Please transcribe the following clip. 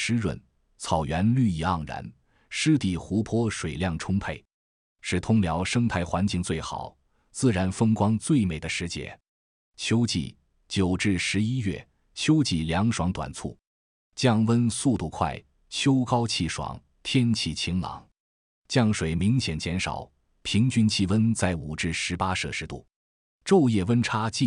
湿润，草原绿意盎然，湿地湖泊水量充沛，是通辽生态环境最好、自然风光最美的时节。秋季9至11月，秋季凉爽短促，降温速度快，秋高气爽，天气晴朗，降水明显减少，平均气温在5至18摄氏度，昼夜温差计